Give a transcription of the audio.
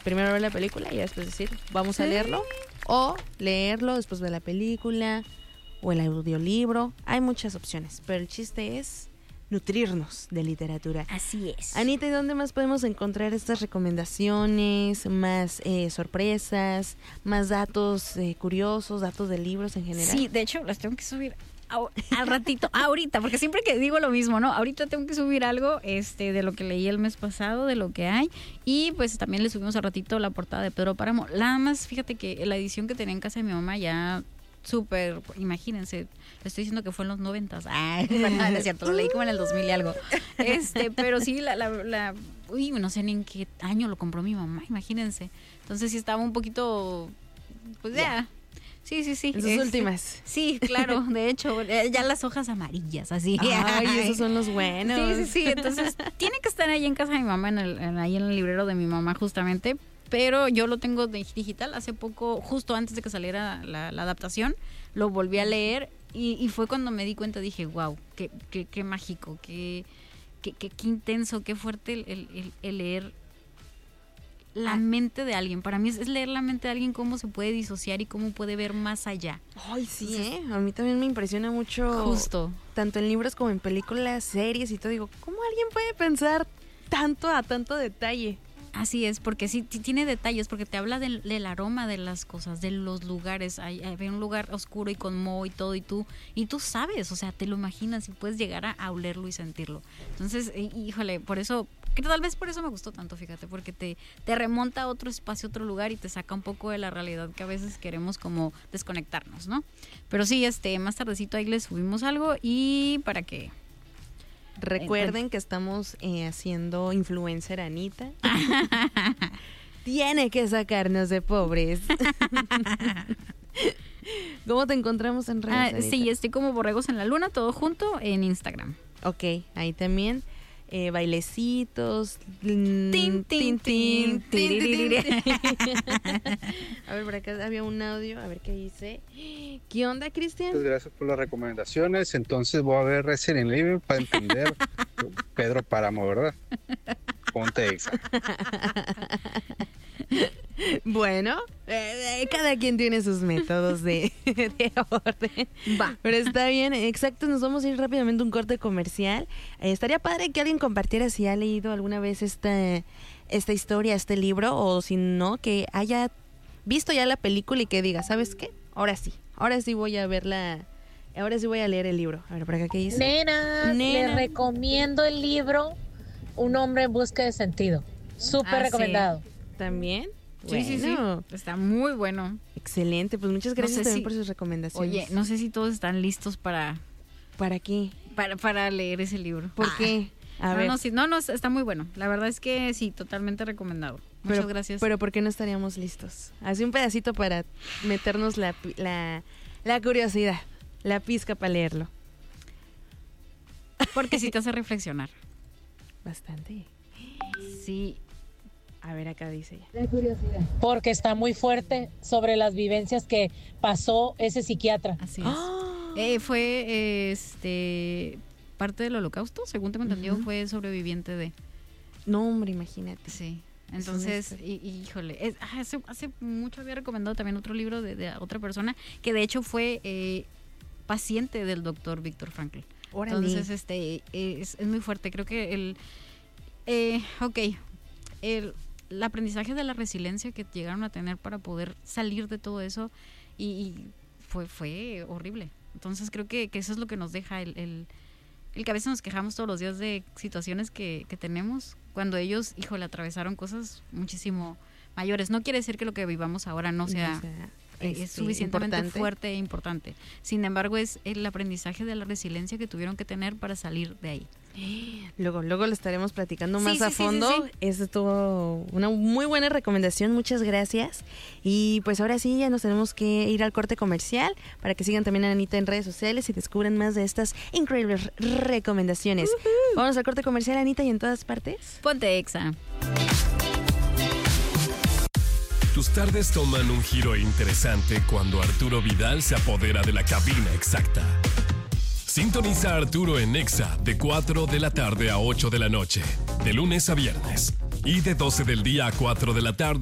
primero ver la película y después decir, vamos a leerlo. O leerlo, después ver la película o el audiolibro. Hay muchas opciones, pero el chiste es nutrirnos de literatura. Así es. Anita, ¿y dónde más podemos encontrar estas recomendaciones, más sorpresas, más datos curiosos, datos de libros en general? Sí, de hecho, las tengo que subir al ratito, ahorita, porque siempre que digo lo mismo, ¿no? Ahorita tengo que subir algo de lo que leí el mes pasado, de lo que hay, y pues también le subimos al ratito la portada de Pedro Páramo. Nada más, fíjate que la edición que tenía en casa de mi mamá ya súper, imagínense, le estoy diciendo que fue en los 90s. Ay, bueno, no es cierto, lo leí como en el 2000 y algo. Pero sí, uy, no sé ni en qué año lo compró mi mamá, imagínense. Entonces sí estaba un poquito, pues ya. Sí. En sus últimas. Sí, claro, de hecho, ya las hojas amarillas, así. Ay, esos son los buenos. Sí, entonces tiene que estar ahí en casa de mi mamá, ahí en el librero de mi mamá justamente, pero yo lo tengo digital. Hace poco, justo antes de que saliera la adaptación, lo volví a leer y fue cuando me di cuenta, dije, wow, qué mágico, qué intenso, qué fuerte el leer la mente de alguien. Para mí es leer la mente de alguien, cómo se puede disociar y cómo puede ver más allá. Ay, sí, a mí también me impresiona mucho. Justo. Tanto en libros como en películas, series y todo. Digo, ¿cómo alguien puede pensar tanto a tanto detalle? Así es, porque sí tiene detalles, porque te habla del aroma de las cosas, de los lugares. Hay un lugar oscuro y con moho y todo, y tú sabes, o sea, te lo imaginas y puedes llegar a olerlo y sentirlo. Entonces, híjole, por eso, que tal vez por eso me gustó tanto, fíjate, porque te remonta a otro espacio, otro lugar y te saca un poco de la realidad que a veces queremos como desconectarnos, ¿no? Pero sí, más tardecito ahí les subimos algo y para que... Recuerden que estamos haciendo influencer Anita. Tiene que sacarnos de pobres. ¿Cómo te encontramos en redes, Anita? Sí, estoy como Borregos en la Luna, todo junto en Instagram. Ok, ahí también. Bailecitos. Tin. A ver, por acá había un audio. A ver qué dice. ¿Qué onda, Cristian? Muchas gracias por las recomendaciones. Entonces voy a ver Resident Evil para entender Pedro Páramo, ¿verdad? Ponte Exa. Bueno, cada quien tiene sus métodos de orden. Va. Pero está bien, exacto, nos vamos a ir rápidamente a un corte comercial. Estaría padre que alguien compartiera si ha leído alguna vez esta historia, este libro, o si no, que haya visto ya la película y que diga, ¿sabes qué? Ahora sí voy a verla, ahora sí voy a leer el libro. A ver, por acá, ¿qué dice? Nena, le recomiendo el libro Un hombre en busca de sentido. Súper recomendado. ¿También? Sí. Está muy bueno. Excelente, pues muchas gracias también por sus recomendaciones. Oye, no sé si todos están listos para... ¿Para qué? Para leer ese libro. ¿Por qué? A ver. No, está muy bueno. La verdad es que sí, totalmente recomendado. Muchas gracias. Pero ¿por qué no estaríamos listos? Así un pedacito para meternos la curiosidad, la pizca para leerlo. Porque sí te hace reflexionar. Bastante. Sí. A ver, acá dice ya. De curiosidad. Porque está muy fuerte sobre las vivencias que pasó ese psiquiatra. Así es. ¡Oh! Fue parte del Holocausto, según tengo entendido, fue sobreviviente de... No, hombre, imagínate. Sí. Entonces, híjole, hace mucho había recomendado también otro libro de otra persona que de hecho fue paciente del doctor Víctor Frankl. Órale. Entonces, es muy fuerte. Creo que el aprendizaje de la resiliencia que llegaron a tener para poder salir de todo eso y fue horrible. Entonces creo que eso es lo que nos deja el que a veces nos quejamos todos los días de situaciones que tenemos, cuando ellos, híjole, atravesaron cosas muchísimo mayores. No quiere decir que lo que vivamos ahora no sea es suficientemente fuerte e importante. Sin embargo, es el aprendizaje de la resiliencia que tuvieron que tener para salir de ahí. Luego lo estaremos platicando más a fondo. Eso estuvo una muy buena recomendación, muchas gracias. Y pues ahora sí, ya nos tenemos que ir al corte comercial para que sigan también a Anita en redes sociales y descubran más de estas increíbles recomendaciones. Vamos al corte comercial, Anita, y en todas partes. Ponte Exa. Tus tardes toman un giro interesante cuando Arturo Vidal se apodera de la cabina exacta. Sintoniza a Arturo en Exa de 4 de la tarde a 8 de la noche, de lunes a viernes, y de 12 del día a 4 de la tarde